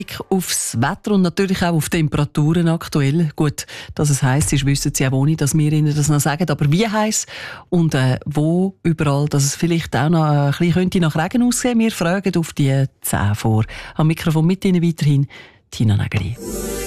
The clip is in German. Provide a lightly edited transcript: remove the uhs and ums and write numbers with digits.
Aufs Wetter und natürlich auch auf Temperaturen aktuell. Gut, dass es heiß ist, wissen Sie auch ohne, dass wir Ihnen das noch sagen. Aber wie heiß und wo überall, dass es vielleicht auch noch ein bisschen könnte nach Regen aussehen. Wir fragen auf die 10 vor. Am Mikrofon mit Ihnen weiterhin Tina Nägeli.